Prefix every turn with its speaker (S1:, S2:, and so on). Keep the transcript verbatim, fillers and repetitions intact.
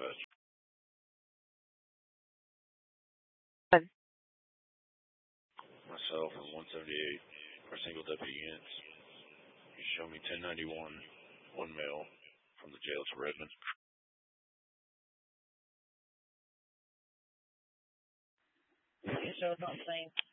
S1: dispatch. Myself and one seventy-eight are single deputy units. You show me ten ninety-one, one male from the jail to Redmond.
S2: It shows not the same.